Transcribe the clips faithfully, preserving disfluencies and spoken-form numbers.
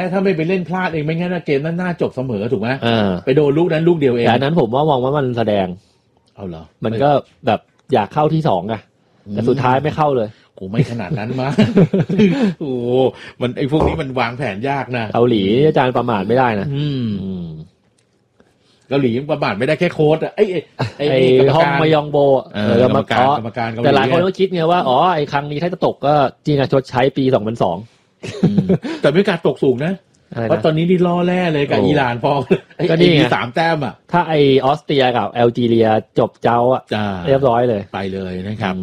ถ้าไม่ไปเล่นพลาดเองไม่งั้นเกมนั้นน่าจบเสมอถูกไหมไปโดนลูกนั้นลูกเดียวเองแต่นั้นผมว่ามองว่ามันแสดงเอาเหรอมันก็แบบอยากเข้าที่สองไงแต่สุดท้ายไม่เข้าเลยกูไม่ขนาดนั้นมาโอ้มันไอ้พวกนี้มันวางแผนยากนะเกาหลีอาจารย์ประมาทไม่ได้นะอืมเกาหลีประมาทไม่ได้แค่โค้ชอ่ะไอ้ไอ้ฮองมายองโบเออกรรมการกรรมการแต่หลายคนก็คิดไงว่าอ๋อไอ้ครั้งนี้ถ้าจะตกก็จริงอ่ะชดใช้ปีสองพันสองแต่ไม่การตกสูงนะเพราะตอนนี้นี่ล่อแร่เลยกับอิหร่านพอก็นี่สามแต้มอ่ะถ้าไอออสเตรียกับแอลจีเรียจบเจ้าอ่ะเรียบร้อยเลยไปเลยนะครับ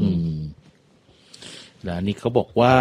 แล้วนี่เขาบอกว่า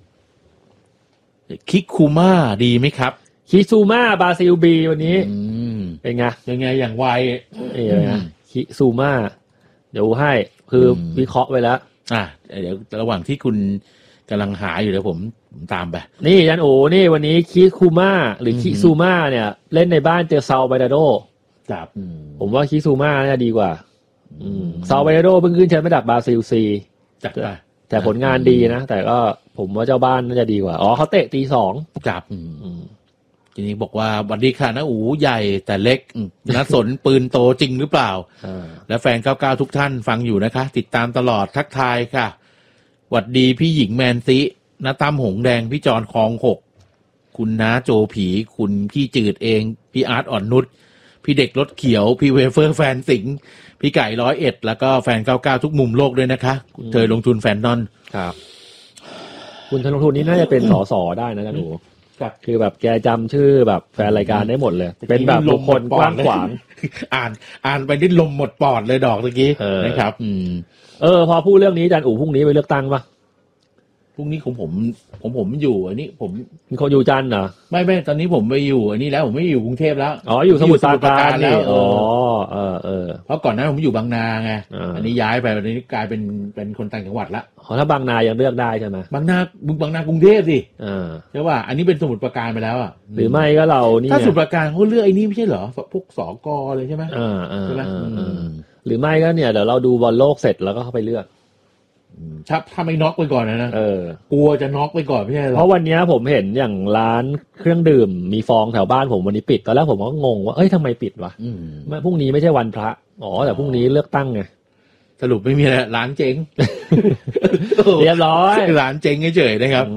คิคุม่าดีไหมครับคิซูม่าบราซิลบีวันนี้เป็นไงยังไงอย่างไวเอ๋นะคิซูม่าเดี๋ยวให้คือวิเคราะห์ไว้แล้วอ่ะเดี๋ยวระหว่างที่คุณกำลังหาอยู่เดี๋ยวผมตามไปนี่ยันโอนี่วันนี้คิคูม่าหรือคิซูม่าเนี่ยเล่นในบ้านเจอซาลบาโดครับผมว่าคิซูม่าน่าดีกว่าซาลบาโดเพิ่งขึ้นแชมป์ระดับบราซิลซีจัดไปแต่ผลงานดีนะแต่ก็ผมว่าเจ้าบ้านน่าจะดีกว่าอ๋อเขาเตะตีสองครับทีนี้บอกว่าวันดีค่ะนะอูใหญ่แต่เล็กนะสนปืนโตจริงหรือเปล่าและแฟนเก้าสิบเก้าทุกท่านฟังอยู่นะคะติดตามตลอดทักทายค่ะหวัดดีพี่หญิงแมนซิน้าตั้มหงแดงพี่จอนคลองหกคุณน้าโจผีคุณพี่จืดเองพี่อาร์ตอ่อนนุชพี่เด็กรถเขียวพี่เวเฟอร์แฟนสิงห์พี่ไก่ร้อยเอ็ดแล้วก็แฟนเก้าสิบเก้าทุกมุมโลกด้วยนะคะเธอลงทุนแฟนนอนครับคุณธนงทุนนี้น่าจะเป็นสสได้นะจ๊ะหนูคือแบบแกจำชื่อแบบแฟนรายการได้หมดเลยเป็นแบบบุคคลกว้างขวางอ่านอ่านไปดิ้นลมหมดปอดเลยดอกตะกี้นะครับอืมเออพอพูดเรื่องนี้อาจารย์อู๋พรุ่งนี้ไปเลือกตั้งป่ะพรุ่งนี้ของผมผมผมอยู่อันนี้ผมเขาอยู่จันทร์เหรอไม่ไม่ตอนนี้ผมไปอยู่อันนี้แล้วผมไม่อยู่กรุงเทพแล้วอ๋ออยู่สมุทรปราการแล้วอ๋อเออเออเพราะก่อนหน้าผมอยู่บางนาไงอันนี้ย้ายไปวันนี้กลายเป็นเป็นคนต่างจังหวัดละอ๋อถ้าบางนายังเลือกได้ใช่ไหมบางนาบางนากรุงเทพสิใช่ป่ะอันนี้เป็นสมุทรปราการไปแล้วอ่ะหรือไม่ก็เรานี่ถ้าสมุทรปราการเขาเลือกไอ้นี่ไม่ใช่เหรอพวกสกเลยใช่ไหมใช่ไหมหรือไม่ก็เนี่ยเดี๋ยวเราดูบอลโลกเสร็จแล้วก็เข้าไปเลือกถ้าถ้าไม่น็อกไปก่อนนะนะเออกลัวจะน็อกไปก่อนไม่ใช่หรอเพราะวันนี้ผมเห็นอย่างร้านเครื่องดื่มมีฟองแถวบ้านผมวันนี้ปิดตอนแรกผมก็งงว่าเอ้ยทำไมปิดวะเมื่อพรุ่งนี้ไม่ใช่วันพระอ๋อแต่พรุ่งนี้เลือกตั้งไงสรุปไม่มีอะไรร้านเจ๊งเรียบร้อยร้านเจ๊งเฉยๆนะครับ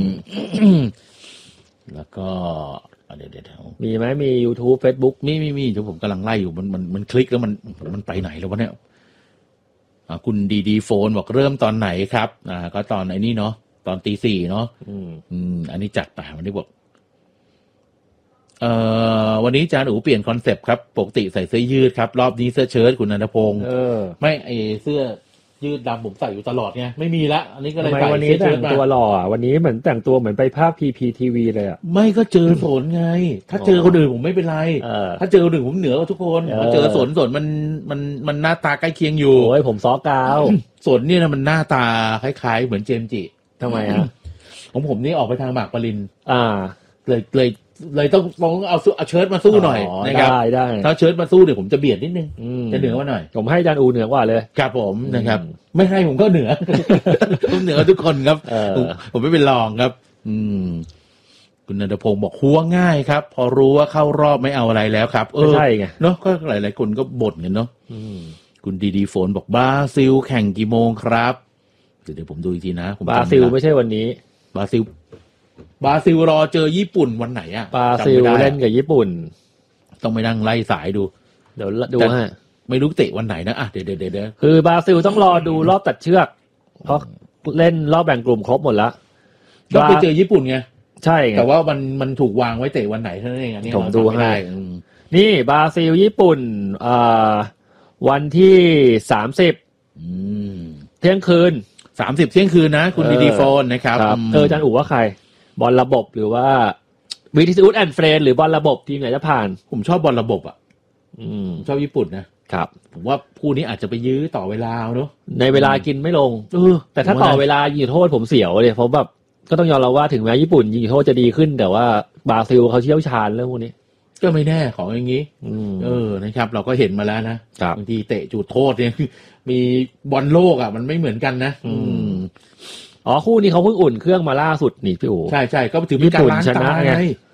แล้วก็เดี๋ยวเดี๋ยวมีไหมมี YouTube Facebook มีมีมีเดี๋ยวผมกำลังไล่อยู่มันมันมันคลิกแล้วมันมันไปไหนแล้ววะเนี่ยคุณดีดีโฟนบอกเริ่มตอนไหนครับอ่าก็ตอนไอ้นี่เนาะตอนตีสี่เนาะอืมอืมอันนี้จัดไปวันนี้บอกเอ่อวันนี้อาจารย์อู๋เปลี่ยนคอนเซปต์ครับปกติใส่เสื้อยืดครับรอบนี้เสื้อเชิ้ตคุณนันทพงศ์เออไม่ไอเสื้อยืดดำผมใส่อยู่ตลอดไงไม่มีละอันนี้ก็เลยใส่วันนี้แต่งตัวหล่อวันนี้เหมือนแต่งตัวเหมือนไปภาค พี พี ที วี เลยอ่ะไม่ก็เจอฝนไงถ้าเจอคนอื่นผมไม่เป็นไรถ้าเจอคนอื่นผมเหนือกว่าทุกคนมาเจอฝนฝนมันมันมันหน้าตาใกล้เคียงอยู่โอ้ยผมซ้อกาวฝนเนี่ยนะมันหน้าตาคล้ายๆเหมือนเจมส์จิทำไมฮะของผมนี่ออกไปทางหมากปรินอ่าเลยเลยเลยต้องต้องเอาเอาเชิ้ตมาสู้หน่อยนะครับได้ได้ถ้าเชิ้ตมาสู้เดี๋ยวผมจะเบียดนิดนึงจะเหนือกว่าหน่อยผมให้อาจารย์อูเหนือกว่าเลยครับผมนะครับไม่ให้ผมก็เหนือผมเหนือทุกคนครับผมไม่เป็นรองครับอืมคุณณัฐพงศ์บอกหัวง่ายครับพอรู้ว่าเข้ารอบไม่เอาอะไรแล้วครับเออใช่ไงเนาะก็หลายๆคนก็บ่นกันเนาะคุณดีดีโฟนบอกบราซิลแข่งกี่โมงครับเดี๋ยวผมดูอีกทีนะบราซิลไม่ใช่วันนี้บราซิลบราซิลรอเจอญี่ปุ่นวันไหนอ่ะบราซิลเล่นกับญี่ปุ่นต้องไปนั่งไล่สายดูเดี๋ยวดูฮะไม่รู้เตะวันไหนนะอ่ะเดี๋ยวเดี๋ยวเดี๋ยวคือบราซิลต้องรอดูรอบตัดเชือกเพราะเล่นรอบแบ่งกลุ่มครบหมดแล้วก็ไปเจอญี่ปุ่นไงใช่ไงแต่ว่ามันมันถูกวางไว้เตะวันไหนเท่านั้นเองอันนี้ผมดูให้นี่บราซิลญี่ปุ่นอ่าวันที่สามสิบเที่ยงคืนสามสิบเที่ยงคืนนะคุณดีดีโฟนนะครับเอออาจารย์อู๋ว่าใครบอลระบบหรือว่าวิทิอุสแอนด์เฟรนหรือบอลระบบทีมไหนจะผ่านผมชอบบอลระบบอ่ะผมชอบญี่ปุ่นนะครับผมว่าคู่นี้อาจจะไปยื้อต่อเวลาเนอะในเวลากินไม่ลงเออแต่ถ้าต่อเวลายิงโทษผมเสียวเลยเพราะแบบก็ต้องยอมรับว่าถึงแม้ญี่ปุ่นยิงโทษจะดีขึ้นแต่ว่าบราซิลเขาเชี่ยวชาญเรื่องพวกนี้ก็ไม่แน่ของอย่างนี้เออนะครับเราก็เห็นมาแล้วนะบางทีเตะจุดโทษเนี่ยมีบอลโลกอ่ะมันไม่เหมือนกันนะอืมอ๋อคู่นี้เขาเพิ่งอุ่นเครื่องมาล่าสุดนี่พี่โอ๋ใช่ใช่ก็ถือเป็นการล้างตาไง